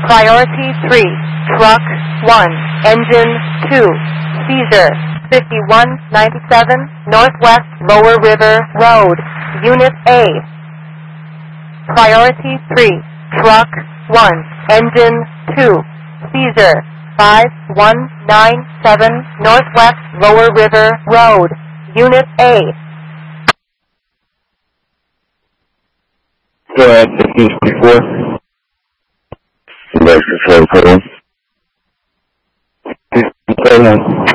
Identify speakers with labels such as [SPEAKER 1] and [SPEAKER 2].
[SPEAKER 1] Priority 3, Truck 1, Engine 2, Seizure 5197 Northwest Lower River Road, Unit A. Priority 3, Truck 1, Engine 2, Seizure 5197 Northwest Lower River Road, Unit A.
[SPEAKER 2] Go ahead, 1554. License plate, 51.